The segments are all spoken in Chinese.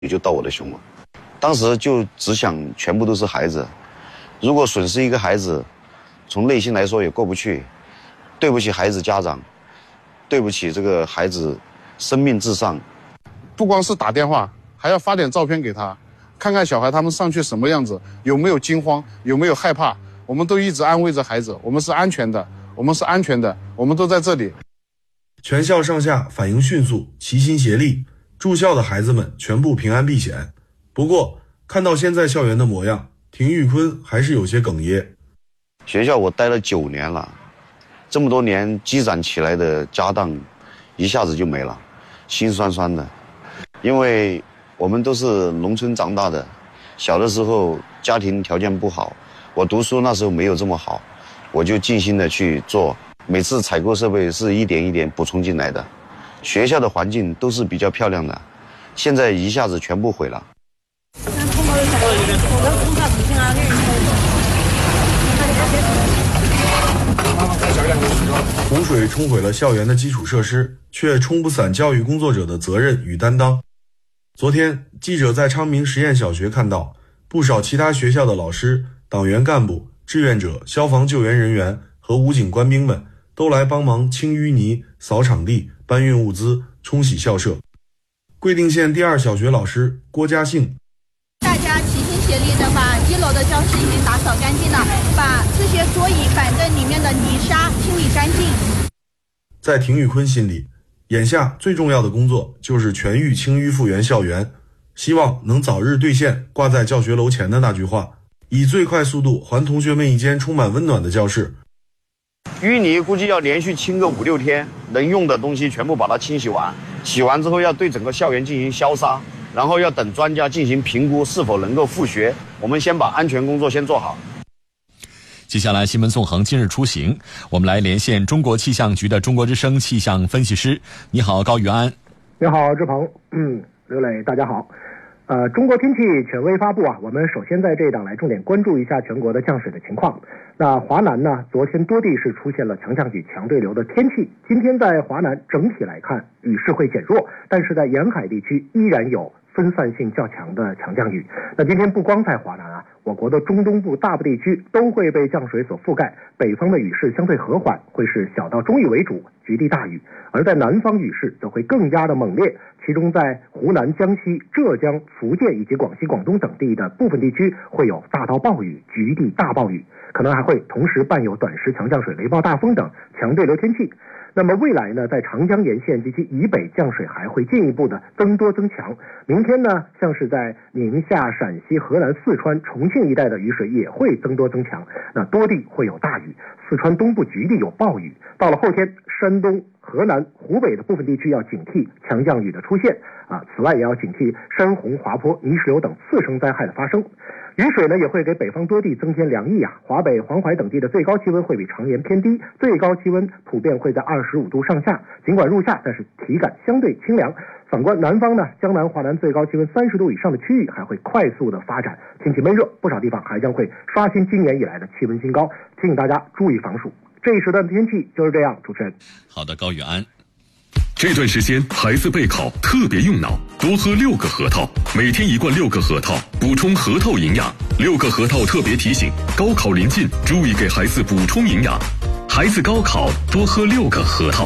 也就到我的胸了。当时就只想全部都是孩子，如果损失一个孩子，从内心来说也过不去，对不起孩子家长，对不起这个孩子生命至上。 不光是打电话，还要发点照片给他，看看小孩他们上去什么样子，有没有惊慌，有没有害怕。我们都一直安慰着孩子，我们是安全的，我们是安全的，我们都在这里。 全校上下反应迅速，齐心协力，住校的孩子们全部平安避险。不过看到现在校园的模样，廷玉坤还是有些哽咽。 学校我待了9年了，这么多年积攒起来的家当一下子就没了，心酸酸的。因为我们都是农村长大的，小的时候家庭条件不好，我读书那时候没有这么好，我就尽心的去做，每次采购设备是一点一点补充进来的。学校的环境都是比较漂亮的，现在一下子全部毁了。 洪水冲毁了校园的基础设施，却冲不散教育工作者的责任与担当。昨天，记者在昌明实验小学看到，不少其他学校的老师、党员干部、志愿者、消防救援人员和武警官兵们都来帮忙清淤泥、扫场地、搬运物资、冲洗校舍。贵定县第2小学老师郭家兴， 大家齐心协力的把1楼的教室已经打扫干净了，把这些桌椅板凳里面的泥沙清理干净。 在廷玉坤心里，眼下最重要的工作就是全域清淤复原校园，希望能早日兑现挂在教学楼前的那句话，以最快速度还同学们一间充满温暖的教室。 淤泥估计要连续清个5、6天，能用的东西全部把它清洗完，洗完之后要对整个校园进行消杀，然后要等专家进行评估是否能够复学。我们先把安全工作先做好。 接下来新闻纵横今日出行，我们来连线中国气象局的中国之声气象分析师。你好，高玉安。 你好，志鹏。刘磊，大家好。中国天气权威发布啊，我们首先在这一档来重点关注一下全国的降水的情况。那华南呢，昨天多地是出现了强降雨、强对流的天气。今天在华南整体来看，雨势会减弱，但是在沿海地区依然有分散性较强的强降雨。那今天不光在华南啊，我国的中东部大部地区都会被降水所覆盖，北方的雨势相对和缓，会是小到中雨为主，局地大雨；而在南方雨势则会更加的猛烈，其中在湖南、江西、浙江、福建以及广西、广东等地的部分地区会有大到暴雨、局地大暴雨，可能还会同时伴有短时强降水、雷暴大风等强对流天气。那么未来呢，在长江沿线及其以北降水还会进一步的增多增强。明天呢，像是在宁夏、陕西、河南、四川、重庆一带的雨水也会增多增强，那多地会有大雨，四川东部局地有暴雨。到了后天，山东、河南、湖北的部分地区要警惕强降雨的出现啊。此外，也要警惕山洪、滑坡、泥石流等次生灾害的发生。雨水呢也会给北方多地增添凉意啊，华北、黄淮等地的最高气温会比常年偏低，最高气温普遍会在25度上下，尽管入夏，但是体感相对清凉。反观南方呢，江南、华南最高气温30度以上的区域还会快速的发展，天气闷热，不少地方还将会刷新今年以来的气温新高，提醒大家注意防暑。这一时段的天气就是这样，主持人。 好的，高宇安。 这段时间孩子备考特别用脑，多喝6个核桃，每天1罐6个核桃，补充核桃营养。6个核桃特别提醒，高考临近，注意给孩子补充营养。孩子高考多喝6个核桃。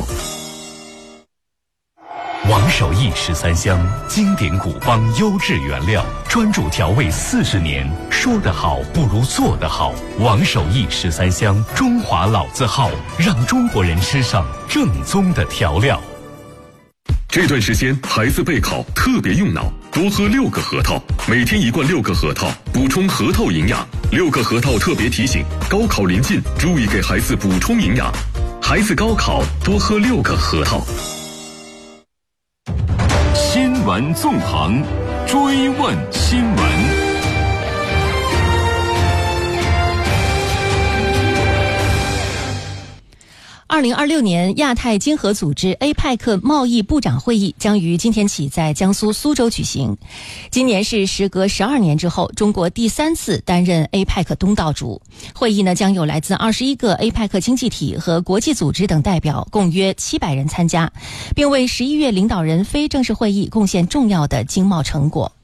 王守义13香，经典古方优质原料，专注调味40年，说得好不如做得好。王守义13香，中华老字号，让中国人吃上正宗的调料。 这段时间孩子备考特别用脑，多喝6个核桃，每天1罐6个核桃，补充核桃营养。6个核桃特别提醒，高考临近，注意给孩子补充营养。孩子高考多喝6个核桃。 新闻纵横，追问新闻。 2026年亚太经合组织 APEC 贸易部长会议将于今天起在江苏苏州举行。今年是时隔12年之后，中国第3次担任 APEC 东道主。会议呢将有来自21个 APEC 经济体和国际组织等代表，共约700人参加，并为11月领导人非正式会议贡献重要的经贸成果。